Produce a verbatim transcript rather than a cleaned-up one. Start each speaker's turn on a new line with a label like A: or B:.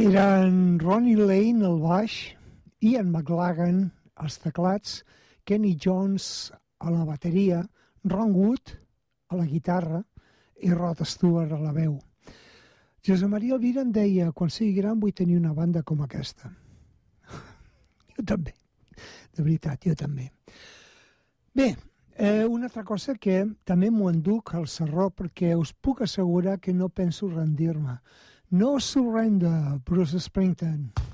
A: Eren Ronnie Lane al baix, Ian McLagan als teclats, Kenny Jones a la bateria, Ron Wood a la guitarra i Rod Stewart a la veu. Josep Maria Elvira em deia, quan sigui gran vull tenir una banda com aquesta. Jo també, de veritat, jo també. Bé, eh, una altra cosa que també m'ho enduc al sarró perquè us puc assegurar que no penso rendir-me. No surrender, Bruce Springsteen.